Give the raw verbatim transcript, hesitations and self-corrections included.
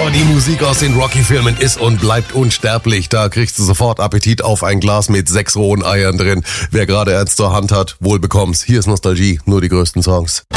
Oh, die Musik aus den Rocky-Filmen ist und bleibt unsterblich. Da kriegst du sofort Appetit auf ein Glas mit sechs rohen Eiern drin. Wer gerade eins zur Hand hat, wohl bekomm's. Hier ist Nostalgie, nur die größten Songs.